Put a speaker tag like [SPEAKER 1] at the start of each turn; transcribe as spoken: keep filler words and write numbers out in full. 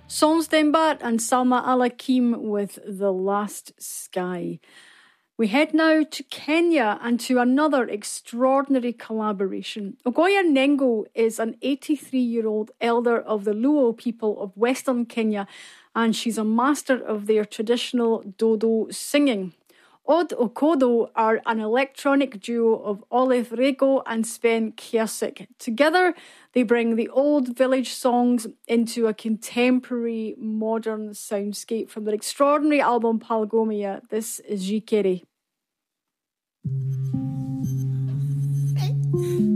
[SPEAKER 1] Solsdenbart and Salma Al-Akim with The Last Sky. We head now to Kenya and to another extraordinary collaboration. Ogoya Nengo is an eighty-three-year-old elder of the Luo people of Western Kenya, and she's a master of their traditional dodo singing. Od Okodo are an electronic duo of Olive Rego and Sven Kiersik. Together, they bring the old village songs into a contemporary modern soundscape. From their extraordinary album Palgomia, this is Jikere.